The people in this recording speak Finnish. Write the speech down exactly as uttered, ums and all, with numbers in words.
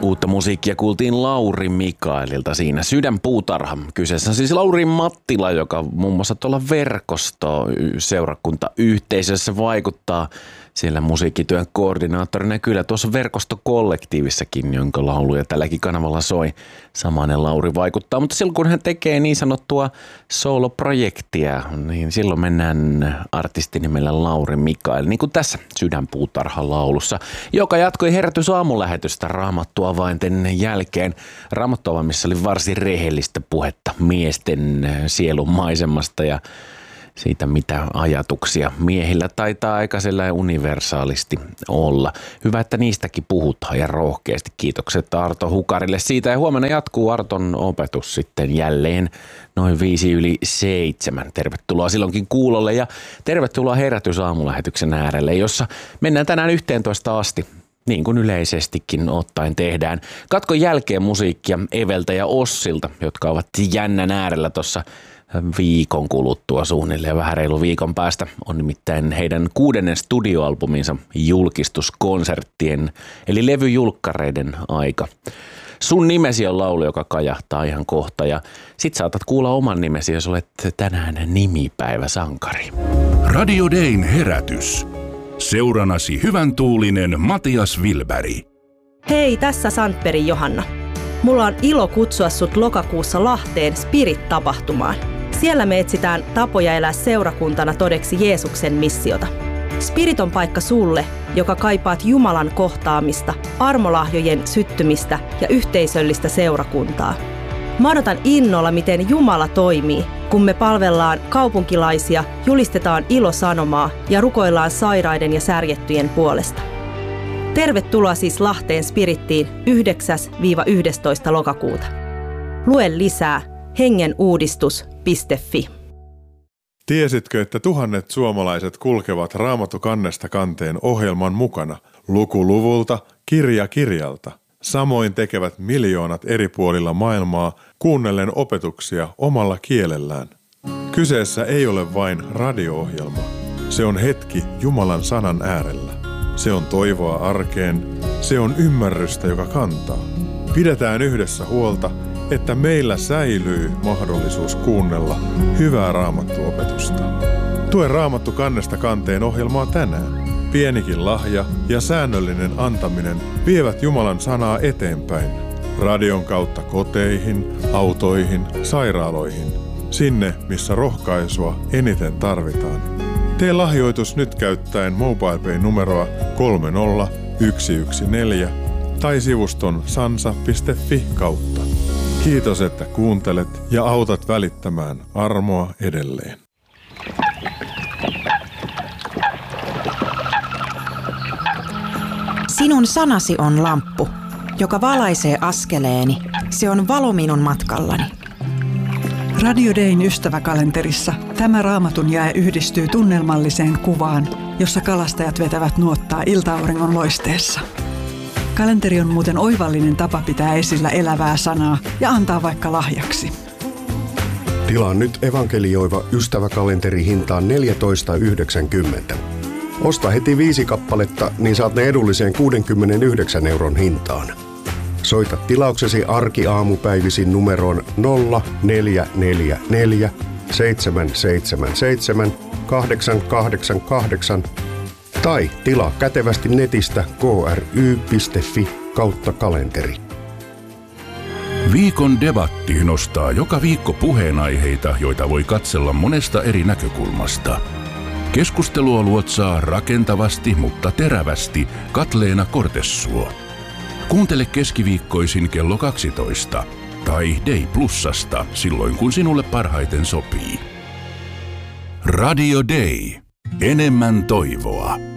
Uutta musiikkia kuultiin Lauri Mikaelilta siinä. Sydänpuutarha. Kyseessä on siis Lauri Mattila, joka muun muassa tuolla verkosto-seurakuntayhteisössä vaikuttaa siellä musiikkityön koordinaattorina. Kyllä tuossa verkostokollektiivissakin, jonka lauluja tälläkin kanavalla soi, samainen Lauri vaikuttaa. Mutta silloin kun hän tekee niin sanottua soloprojektia, niin silloin mennään artistinimellä Lauri Mikael. Niin kuin tässä Sydänpuutarha-laulussa, joka jatkoi herätysaamulähetystä Raamattua avainten jälkeen. Raamattua, missä oli varsin rehellistä puhetta miesten sielun maisemasta ja siitä, mitä ajatuksia miehillä taitaa aika sellainen universaalisti olla. Hyvä, että niistäkin puhutaan ja rohkeasti. Kiitokset Arto Hukarille siitä. Ja huomenna jatkuu Arton opetus sitten jälleen noin viisi yli seitsemän. Tervetuloa silloinkin kuulolle ja tervetuloa herätysaamulähetyksen äärelle, jossa mennään tänään yhteentoista asti. Niin kuin yleisestikin ottaen tehdään. Katkon jälkeen musiikkia Eveltä ja Ossilta, jotka ovat jännän äärellä tuossa viikon kuluttua suunnilleen, vähän reilu viikon päästä on nimittäin heidän kuudennen studioalbuminsa julkistuskonserttien eli levyjulkkareiden aika. Sun nimesi on laulu, joka kajahtaa ihan kohta ja sit saatat kuulla oman nimesi, jos olet tänään nimipäiväsankari. Radio Dayn herätys. Seuranasi hyvän tuulinen Matias Wilberg. Hei, tässä Sandbergin Johanna. Mulla on ilo kutsua sut lokakuussa Lahteen Spirit-tapahtumaan. Siellä me etsitään tapoja elää seurakuntana todeksi Jeesuksen missiota. Spirit on paikka sulle, joka kaipaat Jumalan kohtaamista, armolahjojen syttymistä ja yhteisöllistä seurakuntaa. Mä odotan innolla, miten Jumala toimii, kun me palvellaan kaupunkilaisia, julistetaan ilosanomaa ja rukoillaan sairaiden ja särjettyjen puolesta. Tervetuloa siis Lahteen Spirittiin yhdeksäs yhdestoista lokakuuta. Lue lisää hengenuudistus piste fi. Tiesitkö, että tuhannet suomalaiset kulkevat Raamattu kannesta kanteen ohjelman mukana, luku luvulta, kirja kirjalta? Samoin tekevät miljoonat eri puolilla maailmaa kuunnellen opetuksia omalla kielellään. Kyseessä ei ole vain radio-ohjelma. Se on hetki Jumalan sanan äärellä. Se on toivoa arkeen. Se on ymmärrystä, joka kantaa. Pidetään yhdessä huolta, että meillä säilyy mahdollisuus kuunnella hyvää raamattuopetusta. Tue Raamattu kannesta kanteen ohjelmaa tänään. Pienikin lahja ja säännöllinen antaminen vievät Jumalan sanaa eteenpäin. Radion kautta koteihin, autoihin, sairaaloihin. Sinne, missä rohkaisua eniten tarvitaan. Tee lahjoitus nyt käyttäen MobilePay-numeroa kolme nolla yksi yksi neljä tai sivuston sansa piste fi kautta. Kiitos, että kuuntelet ja autat välittämään armoa edelleen. Sinun sanasi on lamppu, joka valaisee askeleeni. Se on valo minun matkallani. Radio Dayn ystäväkalenterissa tämä raamatun jae yhdistyy tunnelmalliseen kuvaan, jossa kalastajat vetävät nuottaa ilta-auringon loisteessa. Kalenteri on muuten oivallinen tapa pitää esillä elävää sanaa ja antaa vaikka lahjaksi. Tilaa nyt evankelioiva ystäväkalenteri hintaan neljätoista yhdeksänkymmentä. Osta heti viisi kappaletta, niin saat ne edulliseen kuudenkymmenenyhdeksän euron hintaan. Soita tilauksesi arkiaamupäivisin numeroon nolla neljä neljä neljä seitsemän seitsemän seitsemän kahdeksan kahdeksan kahdeksan tai tilaa kätevästi netistä k r y piste fi kautta kalenteri. Viikon debatti nostaa joka viikko puheenaiheita, joita voi katsella monesta eri näkökulmasta. Keskustelua luotsaa rakentavasti, mutta terävästi Katleena Kortessuo. Kuuntele keskiviikkoisin kello kaksitoista tai Day Plusasta silloin, kun sinulle parhaiten sopii. Radio Day. Enemmän toivoa.